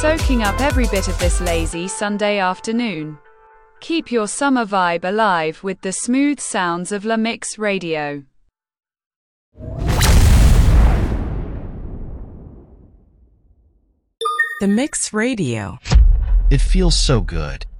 soaking up every bit of this lazy Sunday afternoon. Keep your summer vibe alive with the smooth sounds of La Mix Radio. The Mix Radio. It feels so good.